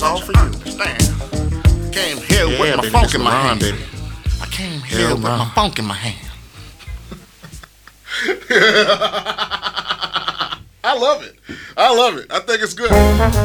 It's all for you. Damn. Came here with my baby, funk this in my Ron, hand. baby. I came here Yeah, with Ron. my funk in my hand. I love it. I think it's good.